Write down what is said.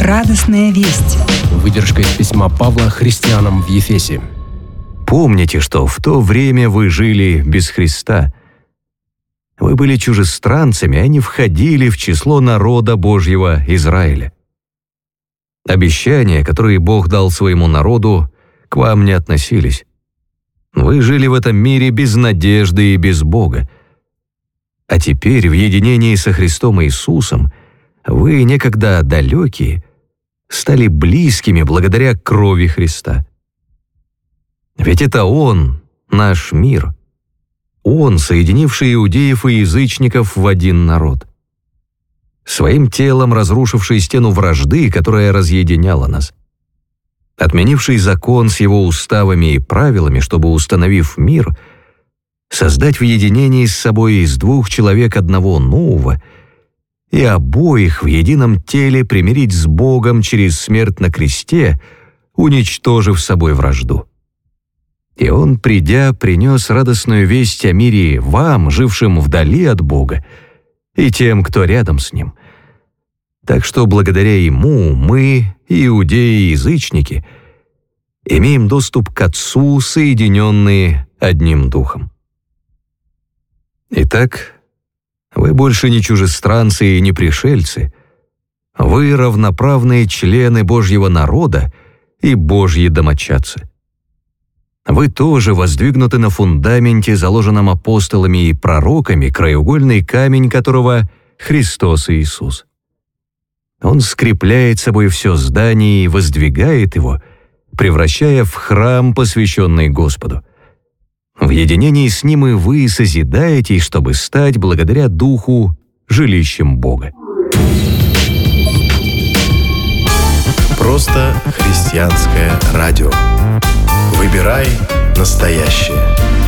Радостная весть. Выдержка из письма Павла христианам в Ефесе. Помните, что в то время вы жили без Христа. Вы были чужестранцами, а не входили в число народа Божьего Израиля. Обещания, которые Бог дал своему народу, к вам не относились. Вы жили в этом мире без надежды и без Бога. А теперь в единении со Христом Иисусом вы, некогда далекие, стали близкими благодаря крови Христа. Ведь это Он, наш мир. Он, соединивший иудеев и язычников в один народ. Своим телом разрушивший стену вражды, которая разъединяла нас. Отменивший закон с его уставами и правилами, чтобы, установив мир, создать в единении с собой из двух человек одного нового и обоих в едином теле примирить с Богом через смерть на кресте, уничтожив собой вражду. И Он, придя, принес радостную весть о мире вам, жившим вдали от Бога, и тем, кто рядом с Ним. Так что благодаря Ему мы, иудеи и язычники, имеем доступ к Отцу, соединенные одним Духом. Итак, вы больше не чужестранцы и не пришельцы. Вы равноправные члены Божьего народа и Божьи домочадцы. Вы тоже воздвигнуты на фундаменте, заложенном апостолами и пророками, краеугольный камень которого — Христос Иисус. Он скрепляет собой все здание и воздвигает его, превращая в храм, посвященный Господу. В единении с Ним и вы созидаетесь, чтобы стать, благодаря Духу, жилищем Бога. Просто христианское радио. Выбирай настоящее.